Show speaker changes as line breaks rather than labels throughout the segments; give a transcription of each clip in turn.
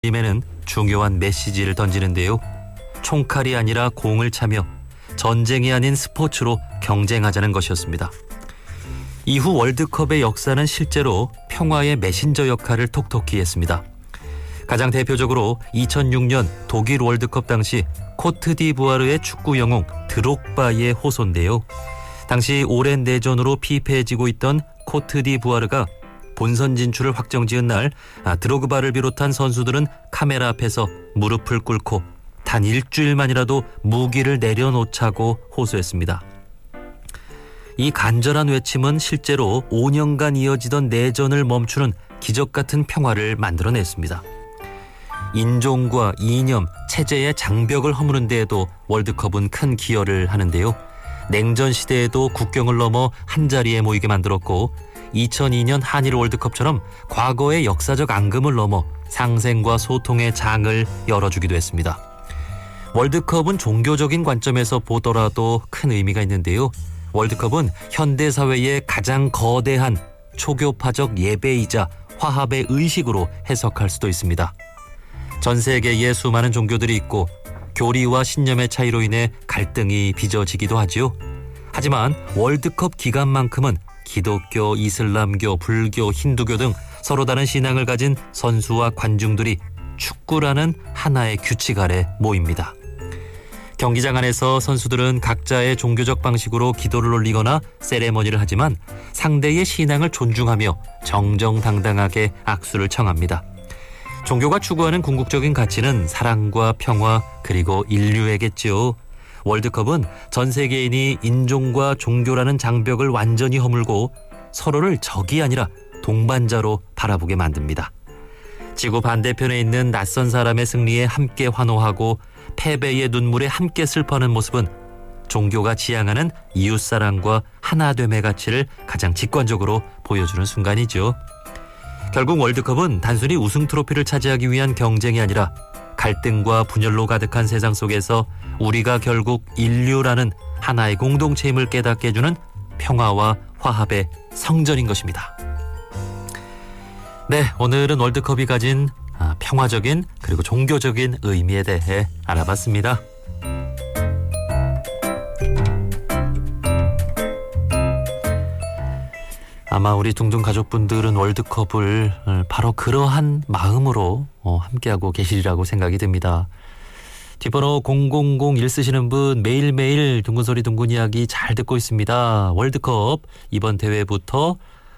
팀에는 중요한 메시지를 던지는데요. 총칼이 아니라 공을 차며 전쟁이 아닌 스포츠로 경쟁하자는 것이었습니다. 이후 월드컵의 역사는 실제로 평화의 메신저 역할을 톡톡히 했습니다. 가장 대표적으로 2006년 독일 월드컵 당시 코트디부아르의 축구 영웅 드록바의 호소인데요. 당시 오랜 내전으로 피폐해지고 있던 코트디부아르가 본선 진출을 확정지은 날 드록바를 비롯한 선수들은 카메라 앞에서 무릎을 꿇고 단 일주일만이라도 무기를 내려놓자고 호소했습니다. 이 간절한 외침은 실제로 5년간 이어지던 내전을 멈추는 기적 같은 평화를 만들어냈습니다. 인종과 이념, 체제의 장벽을 허무는 데에도 월드컵은 큰 기여를 하는데요. 냉전 시대에도 국경을 넘어 한자리에 모이게 만들었고 2002년 한일 월드컵처럼 과거의 역사적 앙금을 넘어 상생과 소통의 장을 열어주기도 했습니다. 월드컵은 종교적인 관점에서 보더라도 큰 의미가 있는데요. 월드컵은 현대사회의 가장 거대한 초교파적 예배이자 화합의 의식으로 해석할 수도 있습니다. 전 세계에 수많은 종교들이 있고 교리와 신념의 차이로 인해 갈등이 빚어지기도 하지요. 하지만 월드컵 기간만큼은 기독교, 이슬람교, 불교, 힌두교 등 서로 다른 신앙을 가진 선수와 관중들이 축구라는 하나의 규칙 아래 모입니다. 경기장 안에서 선수들은 각자의 종교적 방식으로 기도를 올리거나 세레머니를 하지만 상대의 신앙을 존중하며 정정당당하게 악수를 청합니다. 종교가 추구하는 궁극적인 가치는 사랑과 평화 그리고 인류애겠지요. 월드컵은 전 세계인이 인종과 종교라는 장벽을 완전히 허물고 서로를 적이 아니라 동반자로 바라보게 만듭니다. 지구 반대편에 있는 낯선 사람의 승리에 함께 환호하고 패배의 눈물에 함께 슬퍼하는 모습은 종교가 지향하는 이웃사랑과 하나됨의 가치를 가장 직관적으로 보여주는 순간이죠. 결국 월드컵은 단순히 우승 트로피를 차지하기 위한 경쟁이 아니라 갈등과 분열로 가득한 세상 속에서 우리가 결국 인류라는 하나의 공동체임을 깨닫게 해주는 평화와 화합의 성전인 것입니다. 네, 오늘은 월드컵이 가진 평화적인 그리고 종교적인 의미에 대해 알아봤습니다. 아마 우리 둥둥 가족분들은 월드컵을 바로 그러한 마음으로 함께하고 계시리라고 생각이 듭니다. 뒷번호 0001 쓰시는 분 매일매일 둥근소리 둥근 이야기 잘 듣고 있습니다. 월드컵 이번 대회부터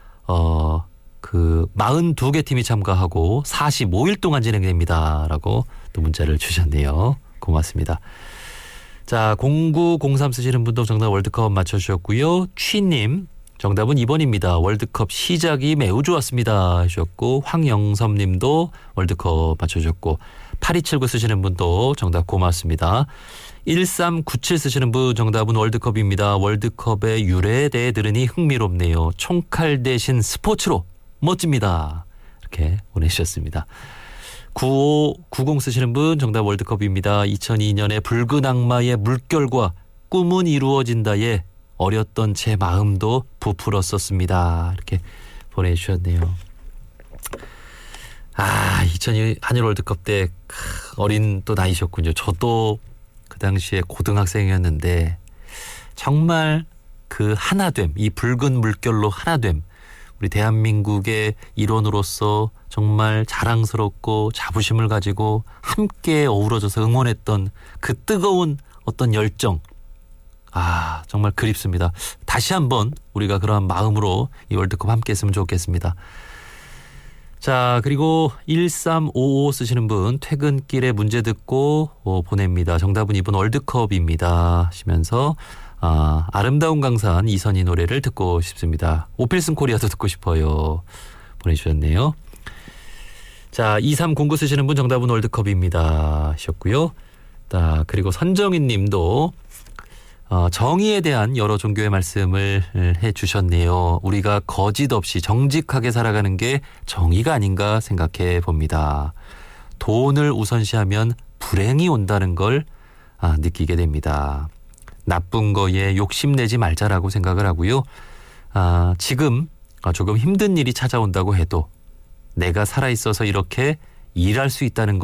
42개 팀이 참가하고 45일 동안 진행됩니다. 라고 또 문자를 주셨네요. 고맙습니다. 자, 0903 쓰시는 분도 정답 월드컵 맞춰주셨고요. 취님 정답은 2번입니다. 월드컵 시작이 매우 좋았습니다 하셨고 황영섭 님도 월드컵 맞춰주셨고 8279 쓰시는 분도 정답 고맙습니다. 1397 쓰시는 분 정답은 월드컵입니다. 월드컵의 유래에 대해 들으니 흥미롭네요. 총칼 대신 스포츠로 멋집니다. 이렇게 보내주셨습니다. 9590 쓰시는 분 정답 월드컵입니다. 2002년에 붉은 악마의 물결과 꿈은 이루어진다에 어렸던 제 마음도 부풀었었습니다. 이렇게 보내주셨네요. 2002 한일 월드컵 때 어린 또 나이셨군요. 저도 그 당시에 고등학생이었는데 정말 그 하나됨, 이 붉은 물결로 하나됨, 우리 대한민국의 일원으로서 정말 자랑스럽고 자부심을 가지고 함께 어우러져서 응원했던 그 뜨거운 어떤 열정, 정말 그립습니다. 다시 한번 우리가 그러한 마음으로 이 월드컵 함께 했으면 좋겠습니다. 자, 그리고 1355 쓰시는 분 퇴근길에 문제 듣고 보냅니다. 정답은 이번 월드컵입니다 하시면서 아름다운 강산 이선희 노래를 듣고 싶습니다. 오필슨 코리아도 듣고 싶어요 보내주셨네요. 자, 2309 쓰시는 분 정답은 월드컵입니다 하셨고요. 자, 그리고 선정인 님도 정의에 대한 여러 종교의 말씀을 해주셨네요. 우리가 거짓 없이 정직하게 살아가는 게 정의가 아닌가 생각해 봅니다. 돈을 우선시하면 불행이 온다는 걸 느끼게 됩니다. 나쁜 거에 욕심내지 말자라고 생각을 하고요. 지금 조금 힘든 일이 찾아온다고 해도 내가 살아있어서 이렇게 일할 수 있다는